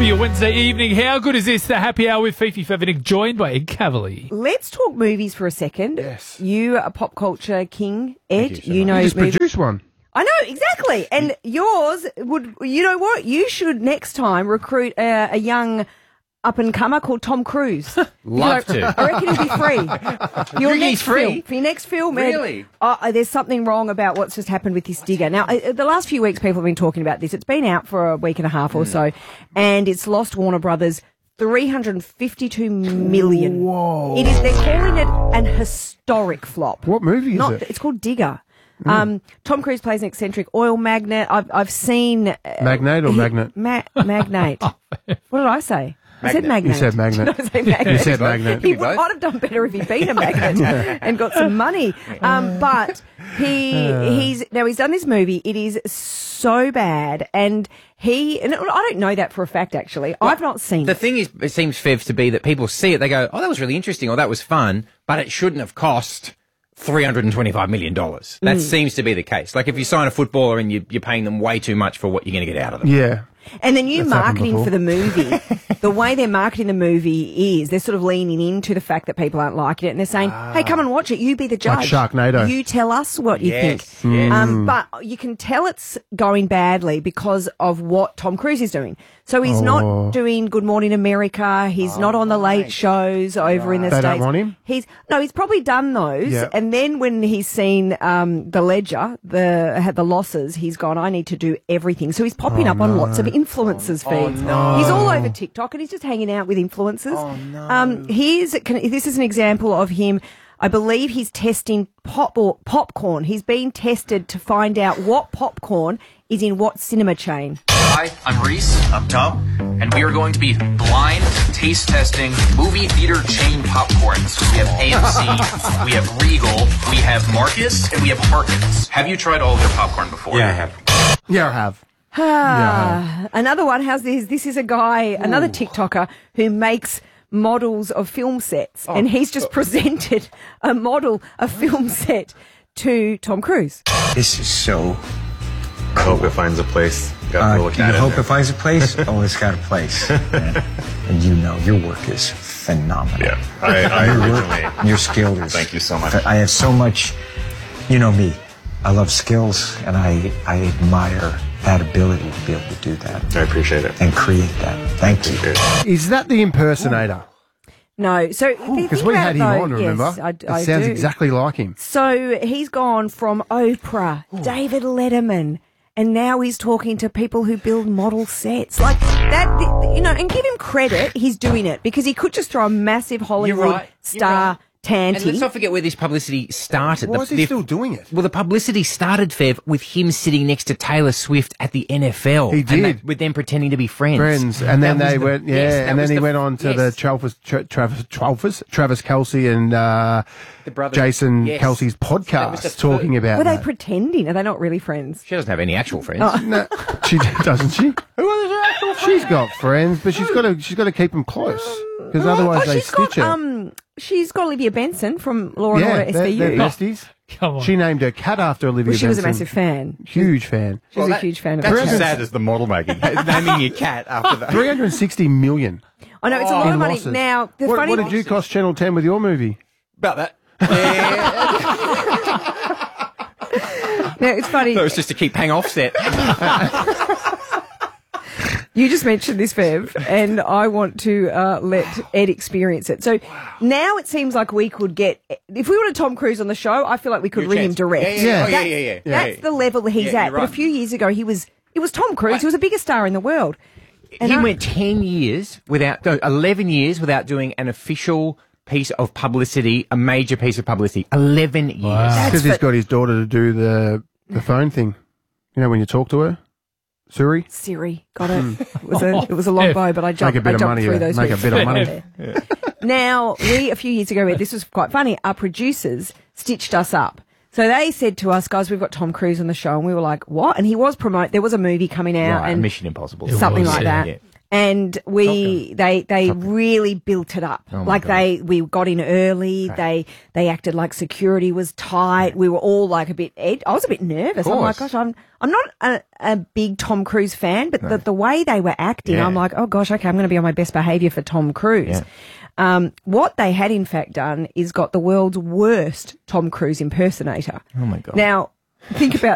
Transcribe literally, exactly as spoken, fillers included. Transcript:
For your Wednesday evening, how good is this? The Happy Hour with Fifi Fevenick, joined by Ed Cavalier. Let's talk movies for a second. Yes. You are a pop culture king, Ed. Thank you so You much. know, You just movies. produced one. I know, exactly. And yours would, you know what? You should next time recruit a, a young up-and-comer called Tom Cruise. Love You know, to. I reckon he'd be free. Your You think next he's free? film, for your next film, Ed, Really? uh, there's something wrong about what's just happened with this digger. Now, uh, the last few weeks people have been talking about this. It's been out for a week and a half or so, and it's lost Warner Brothers three hundred fifty-two million. Whoa. It is, they're calling it an historic flop. What movie is Not, it? It's called Digger. Um, Tom Cruise plays an eccentric oil magnate. I've I've seen uh, Magnate or he- magnet? Ma- magnate. What did I say? I said Magnet. magnate. You said magnet. Did I say magnate? You said magnet. He Could be both. might have done better if he'd been a magnet and got some money. Um, but he he's now he's done this movie. It is so bad, and he and I don't know that for a fact. Actually, I've not seen The it. thing is, it seems, Fev, to be that people see it, they go, oh, that was really interesting, or that was fun, but it shouldn't have cost three hundred twenty-five million dollars. That Mm. seems to be the case. Like if you sign a footballer and you, you're paying them way too much for what you're going to get out of them. Yeah. And the new That's happened marketing before. for the movie, the way they're marketing the movie is they're sort of leaning into the fact that people aren't liking it, and they're saying, "Hey, come and watch it. You be the judge. Like Sharknado. You tell us what you Yes, think." yes. Um, but you can tell it's going badly because of what Tom Cruise is doing. So he's Oh. not doing Good Morning America. He's not on the late shows over in the They States. don't want him? He's no, he's probably done those, Yeah. and then when he's seen um, the ledger, the had the losses, he's gone, I need to do everything. So he's popping Oh, up on lots of influencers' feeds. He's all over TikTok, and he's just hanging out with influencers. Oh no! Um, here's can, this is an example of him. I believe he's testing pop or popcorn. He's being tested to find out what popcorn is in what cinema chain. Hi, I'm Reese. I'm Tom. And we are going to be blind taste testing movie theater chain popcorns. We have A M C, we have Regal, we have Marcus, and we have Harkins. Have you tried all of their popcorn before? Yeah, I have. Yeah, I have. Ah, another one. How's this? This is a guy, another TikToker who makes models of film sets, and he's just presented a model, a film set to Tom Cruise. This is so. I hope it finds a place. Got Uh, a little you cat in hope there. it finds a place? Oh, it's got a place. And, and you know, your work is phenomenal. Yeah, I, I Your originally. work, your skills. Thank you so much. I have so much, you know me. I love skills, and I, I admire that ability to be able to do that I appreciate it. and create that. Thank you. Appreciate it. Is that the impersonator? No, so Because we had him on, remember? Yes, I, it I sounds do. exactly like him. So he's gone from Oprah, David Letterman, and now he's talking to people who build model sets. Like that, you know, and give him credit, he's doing it because he could just throw a massive Hollywood You're right, you're star right. And let's tanty. not forget where this publicity started. Why The- is he the- still doing it? Well, the publicity started, Fev, with him sitting next to Taylor Swift at the N F L. He And did. that- with them pretending to be friends. Friends, and then That was they the- went, yeah, yes, that and then was he the- went on to yes. the Travis, Tra- Travis, Travis, Travis Kelsey and uh, The brother- Jason yes. Kelsey's That was the podcast talking third- about Were they that. pretending? Are they not really friends? She doesn't have any actual friends. Oh. No, she doesn't she? She's got friends, but she's got to she's got to keep them close because otherwise oh, they she's stitch got her. um, she's got Olivia Benson from Law and yeah, Order they're, S V U. they're besties. Come on. She named her cat after Olivia Well, she was a Benson. massive fan. Huge fan. She was Well, a that- huge fan of That's her. as sad as the model making. Naming your cat after that. three hundred sixty million I know, it's a lot in of money. losses. Now, the what, funny what did you cost Channel ten with your movie? About that. now, it's funny. That was just to keep Hang Offset. You just mentioned this, Fev, and I want to uh, let Ed experience it. So now it seems like we could get, if we wanted Tom Cruise on the show, I feel like we could Your ring him chance. direct. Yeah, yeah, yeah. Oh, yeah, That- yeah, yeah. That's yeah. the level that he's Yeah, at. you're But a right. few years ago, he was, it was Tom Cruise. He was the biggest star in the world. And he I- went ten years without, no, eleven years without doing an official piece of publicity, a major piece of publicity. eleven years. Because he's fa- got his daughter to do the the phone thing. You know when you talk to her, Suri. Siri, got it. It was a, it was a long bow, but I jumped, Make a bit I of jumped money, through uh, those make a hoops. bit of money. Now, we, a few years ago, Ed, this was quite funny, our producers stitched us up. So they said to us, guys, we've got Tom Cruise on the show, and we were like, what? And he was promote. There was a movie coming out, Right, and Mission Impossible. something was, like yeah, that. yeah. And we, they, they really built it up. Oh, my like God. they, we got in early. They, they acted like security was tight. We were all like a bit, ed- I was a bit nervous. I'm like, course. gosh, I'm, I'm not a, a big Tom Cruise fan, but the, the way they were acting, Yeah. I'm like, oh gosh, okay, I'm going to be on my best behavior for Tom Cruise. Yeah. Um, what they had in fact done is got the world's worst Tom Cruise impersonator. Oh, my God. Now, think about